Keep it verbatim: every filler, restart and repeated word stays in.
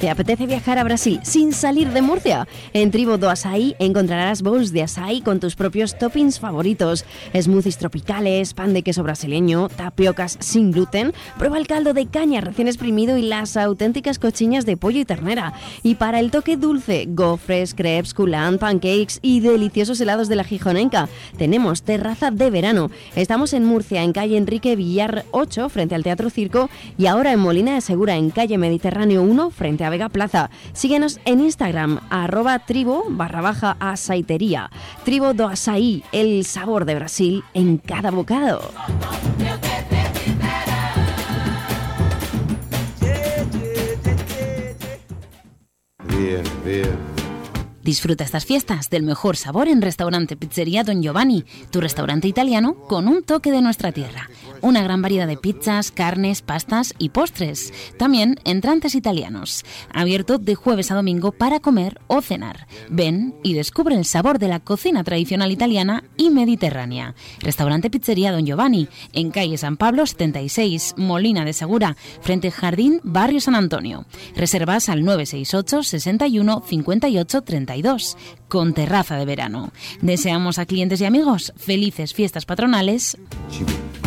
¿Te apetece viajar a Brasil sin salir de Murcia? En Tribo do Açaí encontrarás bowls de açaí con tus propios toppings favoritos, smoothies tropicales, pan de queso brasileño, tapiocas sin gluten, prueba el caldo de caña recién exprimido y las auténticas cochiñas de pollo y ternera. Y para el toque dulce, gofres, crepes, coulant, pancakes y deliciosos helados de la Gijonenca. Tenemos terraza de verano. Estamos en Murcia, en calle Enrique Villar ocho, frente al Teatro Circo, y ahora en Molina de Segura, en calle Mediterráneo uno, frente a Vega Plaza. Síguenos en Instagram, arroba tribo barra baja aceitería. Tribo do Açaí, el sabor de Brasil en cada bocado. Bien, bien. Disfruta estas fiestas del mejor sabor en Restaurante Pizzería Don Giovanni, tu restaurante italiano con un toque de nuestra tierra. Una gran variedad de pizzas, carnes, pastas y postres. También entrantes italianos. Abierto de jueves a domingo para comer o cenar. Ven y descubre el sabor de la cocina tradicional italiana y mediterránea. Restaurante Pizzería Don Giovanni, en calle San Pablo setenta y seis, Molina de Segura, frente al Jardín Barrio San Antonio. Reservas al nueve seis ocho, sesenta y uno, cincuenta y ocho, treinta y dos, con terraza de verano. Deseamos a clientes y amigos felices fiestas patronales. Chivo.